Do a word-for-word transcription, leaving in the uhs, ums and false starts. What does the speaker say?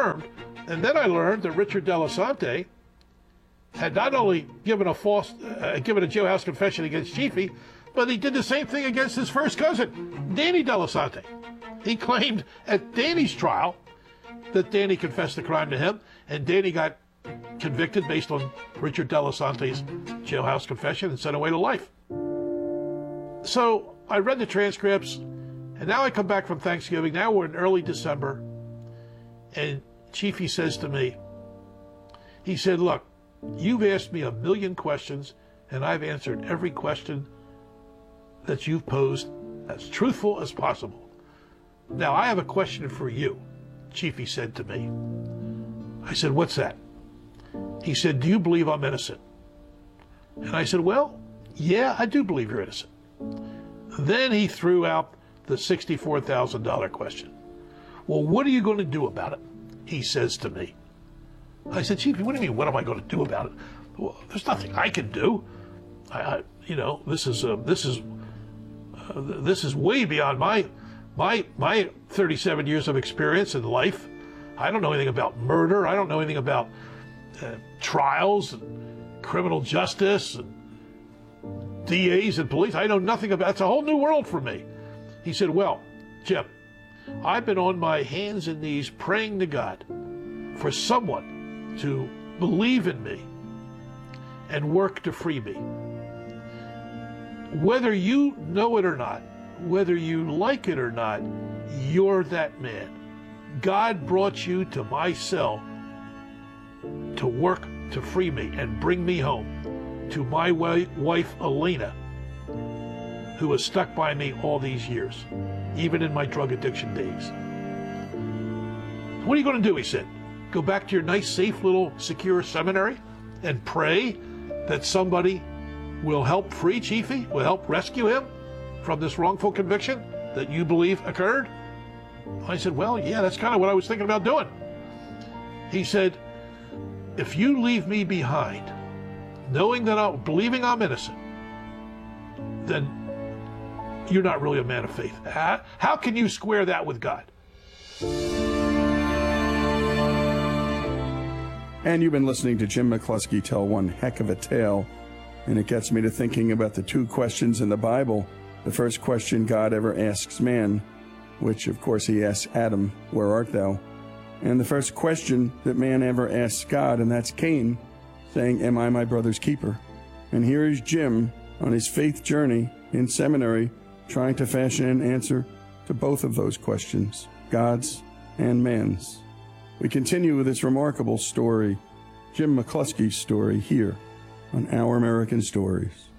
confirmed. And then I learned that Richard Delasante had not only given a false, uh, given a jailhouse confession against Chiefy, but he did the same thing against his first cousin, Danny Delasante. He claimed at Danny's trial that Danny confessed the crime to him, and Danny got convicted based on Richard Delasante's jailhouse confession and sent away to life. So I read the transcripts, and now I come back from Thanksgiving. Now we're in early December, and Chiefy says to me, he said, look, you've asked me a million questions, and I've answered every question that you've posed as truthful as possible. Now, I have a question for you, Chiefy said to me. I said, what's that? He said, do you believe I'm innocent? And I said, well, yeah, I do believe you're innocent. Then he threw out the sixty-four thousand dollars question. Well, what are you going to do about it? He says to me. I said, Chiefy, what do you mean, what am I going to do about it? Well, there's nothing I can do. I, I you know, this is, uh, this is, uh, this is way beyond my, my, my thirty-seven years of experience in life. I don't know anything about murder. I don't know anything about uh, trials and criminal justice and D As and police. I know nothing about, it's a whole new world for me. He said, well, Jim, I've been on my hands and knees praying to God for someone to believe in me and work to free me. Whether you know it or not, whether you like it or not, you're that man. God brought you to my cell to work to free me and bring me home to my wife, Elena, who was stuck by me all these years, even in my drug addiction days. What are you going to do, he said? Go back to your nice, safe, little, secure seminary and pray that somebody will help free Chiefy, will help rescue him from this wrongful conviction that you believe occurred? I said, well, yeah, that's kind of what I was thinking about doing. He said, if you leave me behind, knowing that I'm, believing I'm innocent, then you're not really a man of faith. How, how can you square that with God? And you've been listening to Jim McCluskey tell one heck of a tale, and it gets me to thinking about the two questions in the Bible. The first question God ever asks man, which of course he asks Adam, where art thou? And the first question that man ever asks God, and that's Cain, saying, am I my brother's keeper? And here is Jim on his faith journey in seminary, trying to fashion an answer to both of those questions, God's and man's. We continue with this remarkable story, Jim McCluskey's story, here on Our American Stories.